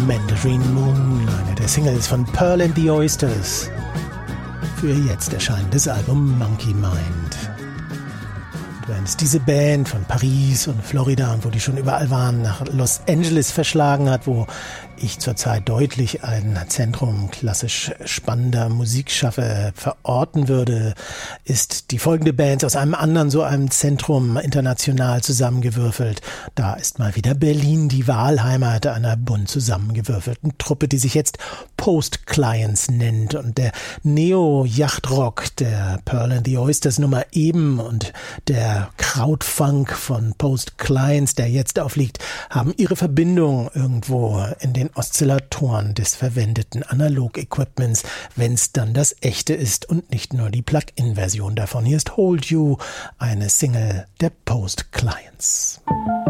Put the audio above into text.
Mandarin Moon, eine der Singles von Pearl and the Oysters, für ihr jetzt erscheinendes Album Monkey Mind. Und wenn es diese Band von Paris und Florida und wo die schon überall waren, nach Los Angeles verschlagen hat, wo ich zurzeit deutlich ein Zentrum klassisch spannender Musikschaffe verorten würde, ist die folgende Band aus einem anderen, so einem Zentrum international zusammengewürfelt. Da ist mal wieder Berlin die Wahlheimat einer bunt zusammengewürfelten Truppe, die sich jetzt Post Clients nennt, und der Neo-Yachtrock der Pearl and the Oysters Nummer eben und der Krautfunk von Post Clients, der jetzt aufliegt, haben ihre Verbindung irgendwo in den Oszillatoren des verwendeten Analog-Equipments, wenn es dann das echte ist und nicht nur die Plug-in-Version davon. Hier ist Hold You, eine Single der Post Clients.